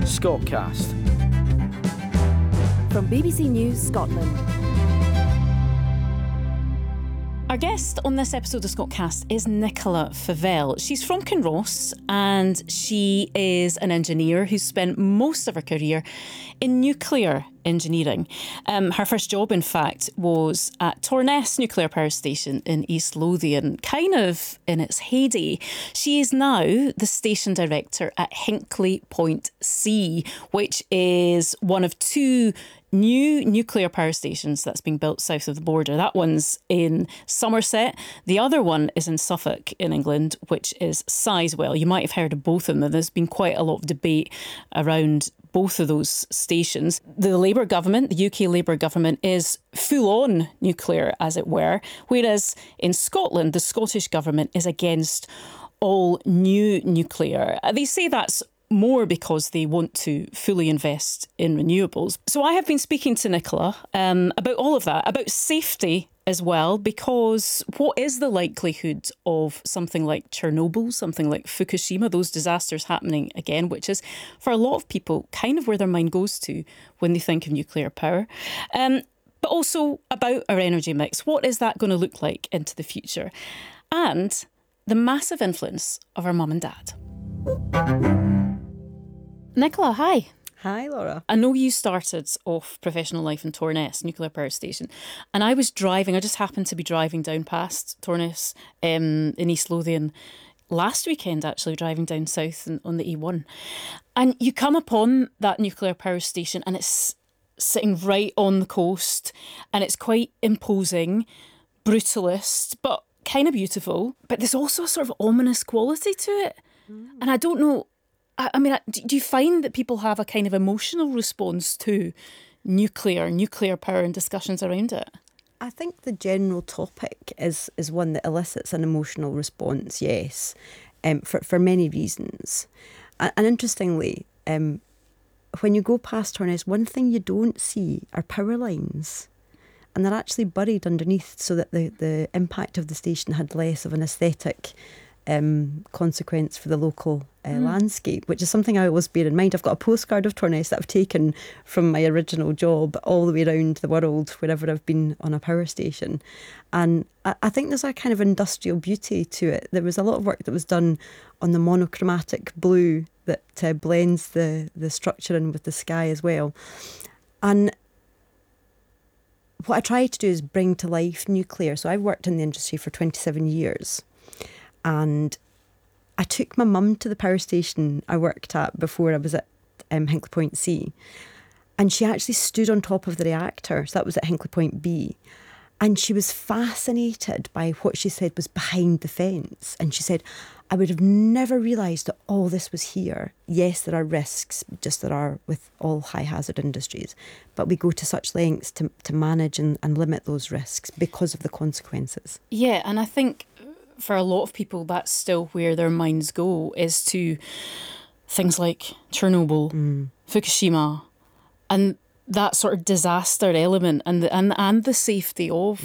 Scotcast. From BBC News Scotland. Our guest on this episode of Scotcast is Nicola Favell. She's from Kinross and she is an engineer who's spent most of her career in nuclear engineering. Her first job, in fact, was at Torness Nuclear Power Station in East Lothian, kind of in its heyday. She is now the station director at Hinkley Point C, which is one of two new nuclear power stations that's being built south of the border. That one's in Somerset. The other one is in Suffolk in England, which is Sizewell. You might have heard of both of them. There's been quite a lot of debate around both of those stations. The Labour government, the UK Labour government, is full-on nuclear, as it were, whereas in Scotland, the Scottish government is against all new nuclear. They say that's more because they want to fully invest in renewables. So I have been speaking to Nicola about all of that, about safety as well, because what is the likelihood of something like Chernobyl, something like Fukushima, those disasters happening again, which is, for a lot of people, kind of where their mind goes to when they think of nuclear power. But also about our energy mix. What is that going to look like into the future? And the massive influence of our mum and dad. Nicola, hi. Hi, Laura. I know you started off professional life in Torness Nuclear Power Station, and I just happened to be driving down past Torness in East Lothian last weekend, actually, driving down south on the E1. And you come upon that nuclear power station and it's sitting right on the coast and it's quite imposing, brutalist, but kind of beautiful. But there's also a sort of ominous quality to it. And I don't know, I mean, do you find that people have a kind of emotional response to nuclear power and discussions around it? I think the general topic is one that elicits an emotional response, yes, for many reasons. And interestingly, when you go past Torness, one thing you don't see are power lines. And they're actually buried underneath so that the impact of the station had less of an aesthetic consequence for the local landscape, which is something I always bear in mind. I've got a postcard of Torness that I've taken from my original job all the way around the world, wherever I've been on a power station. And I think there's a kind of industrial beauty to it. There was a lot of work that was done on the monochromatic blue that blends the structure in with the sky as well. And what I try to do is bring to life nuclear. So I've worked in the industry for 27 years. And I took my mum to the power station I worked at before I was at Hinkley Point C. And she actually stood on top of the reactor. So that was at Hinkley Point B. And she was fascinated by what she said was behind the fence. And she said, I would have never realised that all this was here. Yes, there are risks, just there are with all high hazard industries. But we go to such lengths to manage and limit those risks because of the consequences. Yeah, and I think for a lot of people, that's still where their minds go, is to things like Chernobyl, Fukushima, and that sort of disaster element and the safety of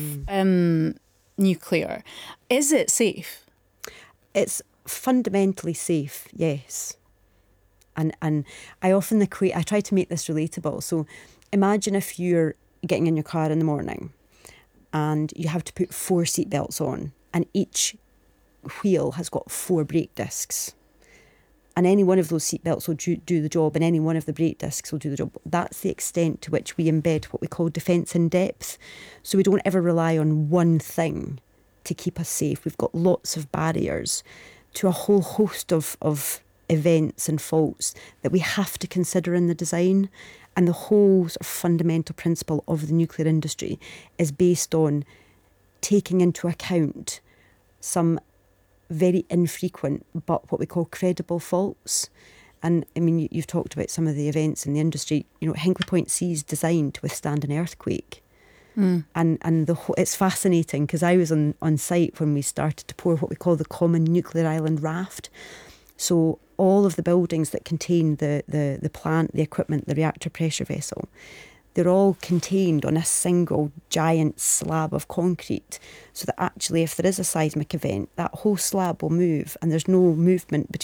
nuclear. Is it safe? It's fundamentally safe, yes. And I often equate, I try to make this relatable. So imagine if you're getting in your car in the morning and you have to put 4 seatbelts on, and each wheel has got 4 brake discs. And any one of those seatbelts will do the job, and any one of the brake discs will do the job. That's the extent to which we embed what we call defence in depth. So we don't ever rely on one thing to keep us safe. We've got lots of barriers to a whole host of events and faults that we have to consider in the design. And the whole sort of fundamental principle of the nuclear industry is based on taking into account some very infrequent but what we call credible faults. And I mean, you've talked about some of the events in the industry. You know, Hinkley Point C is designed to withstand an earthquake. And it's fascinating because I was on site when we started to pour what we call the common nuclear island raft. So all of the buildings that contain the plant, the equipment, the reactor pressure vessel, they're all contained on a single giant slab of concrete, so that actually if there is a seismic event, that whole slab will move and there's no movement